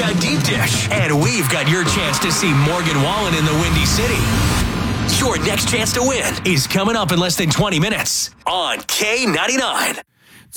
got Deep Dish. And we've got your chance to see Morgan Wallen in the Windy City. Your next chance to win is coming up in less than 20 minutes on K99.